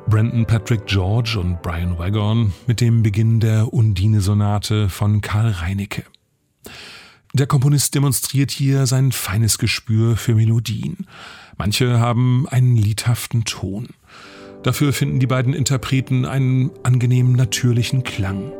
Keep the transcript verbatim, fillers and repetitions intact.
Brandon Patrick George und Brian Waghorn mit dem Beginn der Undine-Sonate von Karl Reinicke. Der Komponist demonstriert hier sein feines Gespür für Melodien. Manche haben einen liedhaften Ton. Dafür finden die beiden Interpreten einen angenehmen natürlichen Klang.